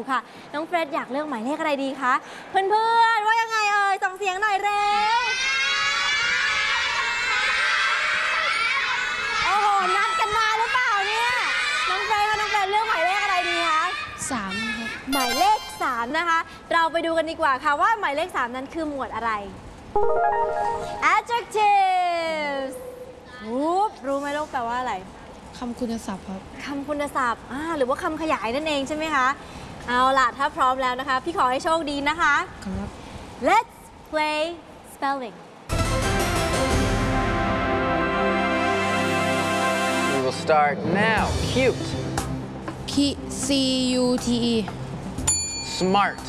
กค่ะน้องเฟรดอยากเลือกหมายเลขอะไรดีคะเพื่อนๆว่ายังไงเอ่ยส่งเสียงหน่อยเร็วโอ้โหนัดกันมาหรือเปล่าเนี่ยน้องเฟรดเลือกหมายเลขอะไรดีคะ 3ครับหมายเลข3นะคะเราไปดูกันดีกว่าค่ะว่าหมายเลข3นั้นคือหมวดอะไร adjectives รู้ไหมลูกแปลว่าอะไรคำคุณศัพท์ครับคำคุณศัพท์หรือว่าคำขยายนั่นเองใช่ไหมคะเอาล่ะถ้าพร้อมแล้วนะคะพี่ขอให้โชคดีนะคะครับ Let's play spelling We will start now. Cute. CUTE Smart.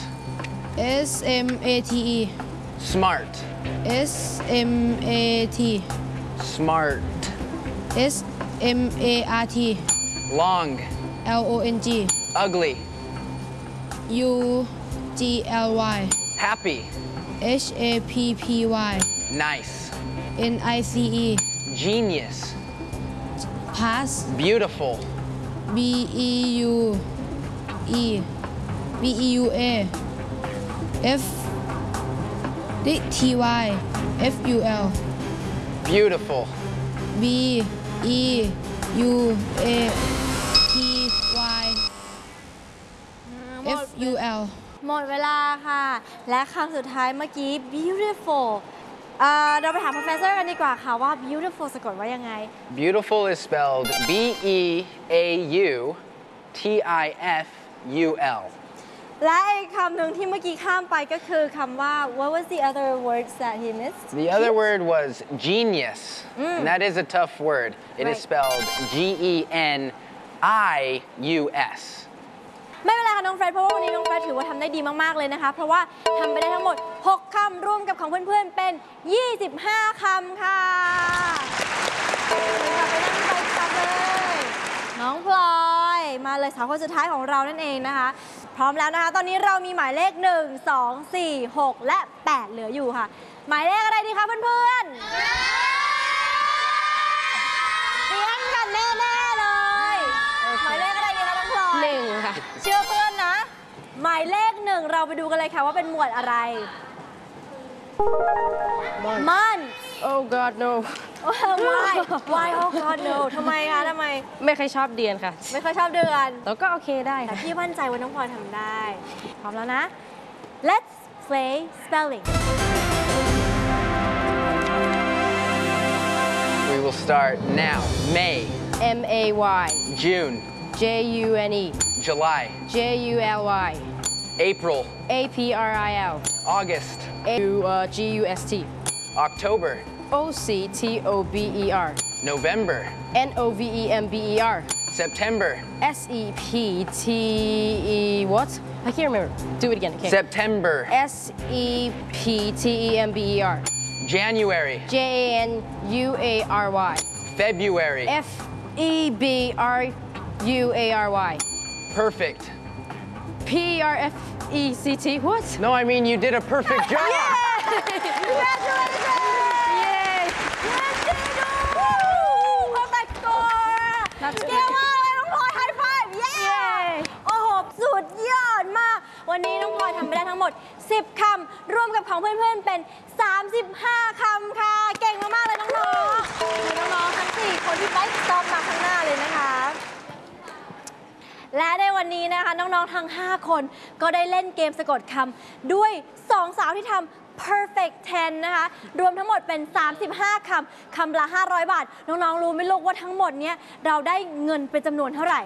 SMATE Smart. SMAT Smart. SMART Long. LONG Ugly. UGLY Happy. HAPPY Nice. NICE Genius. Pass Beautiful. BEUE BEUA FTY FUL Beautiful. BEUATY FUL หมดเวลาค่ะและคำสุดท้ายเมื่อกี้ beautiful เราไปถาม professor กันดีกว่าค่ะว่า beautiful สะกดว่ายังไง Beautiful is spelled BEAUTIFUL. และอีกคำหนึ่งที่เมื่อกี้ข้ามไปก็คือคำว่า what was the other words that he missed The other word was genius, and that is a tough word. It is Right. spelled GENIUS. ไม่เป็นไรค่ะน้องเฟรดเพราะว่าวันนี้น้องเฟรดถือว่าทำได้ดีมากๆเลยนะคะเพราะว่าทำไปได้ทั้งหมด6คำรวมกับของเพื่อนๆเป็น25คำค่ะไปนั่งไปกันเลยน้องพลอยมาเลยสาวคนสุดท้ายของเรานั่นเองนะคะพร้อมแล้วนะคะตอนนี้เรามีหมายเลข1 2 4 6และ8เหลืออยู่ค่ะหมายเลขอะไรดีคะเพื่อนๆเตรียมกันแน่ๆเลยหมายเลขอะไรดีคะน้องพลอย 1ค่ะเชื่อเพื่อนนะหมายเลข1เราไปดูกันเลยค่ะว่าเป็นหมวดอะไรมัน Oh God no why oh god no ทำไมคะทำไมไม่เคยชอบเดือนค่ะไม่ค่อยชอบเดือนแต่ก็โอเคได้แต่ค่ะพี่มั่นใจว่าน้องพลอยทำได้พร้อมแล้วนะ Let's play spelling We will start now. May. MAY June. JUNE July. JULY April. APRIL August. GUST October. OCTOBER November. NOVEMBER September. SEPTE what? I can't remember. Do it again. Okay. September. SEPTEMBER January. JANUARY February. FEBRUARY Perfect. PRFECT what? No, I mean you did a perfect job. Congratulations Yay! perfect score เก่งมากเลยน้องพลอยไฮไฟว์เย้โอ้โหสุดยอดมากวันนี้น้องพลอยทำไปได้ทั้งหมด10คำรวมกับของเพื่อนๆเป็น35คำค่ะเก่งมากๆเลยน้องๆมีน้องๆทั้ง4คนที่ไปสต็อปมาข้างหน้าเลยนะคะและในวันนี้นะคะน้องๆทั้ง5คนก็ได้เล่นเกมสะกดคำด้วย2สาวที่ทำperfect 10 นะคะรวมทั้งหมดเป็น35คำละ500 บาทน้องๆรู้ไหมลูกว่าทั้งหมดเนี้ยเราได้เงินเป็นจำนวนเท่าไหร่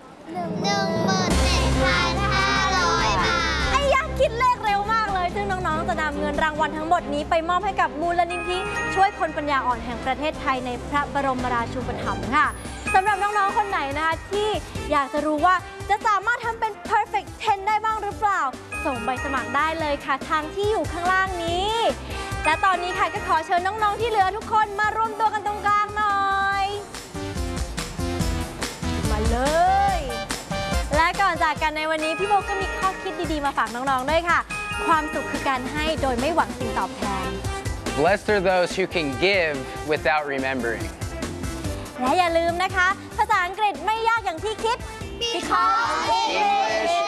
17,500 บาทไอ้ยักษ์คิดเลขเร็วมากเลยซึ่งน้องๆจะนำเงินรางวัลทั้งหมดนี้ไปมอบให้กับมูลนิธิช่วยคนปัญญาอ่อนแห่งประเทศไทยในพระบรมราชูปถัมภ์ค่ะสำหรับน้องๆคนไหนนะคะที่อยากจะรู้ว่าจะสามารถทำเป็น perfect 10 ได้บ้างหรือเปล่าส่งใบสมัครได้เลยค่ะทางที่อยู่ข้างล่างนี้และตอนนี้ค่ะก็ขอเชิญน้องๆที่เหลือทุกคนมารวมตัวกันตรงกลางหน่อยมาเลยและก่อนจากกันในวันนี้พี่โบก็มีข้อคิดดีๆมาฝากน้องๆด้วยค่ะความสุขคือการให้โดยไม่หวังสิ่งตอบแทน Blessed are those who can give without remembering. และอย่าลืมนะคะภาษาอังกฤษไม่ยากอย่างที่คิด Because English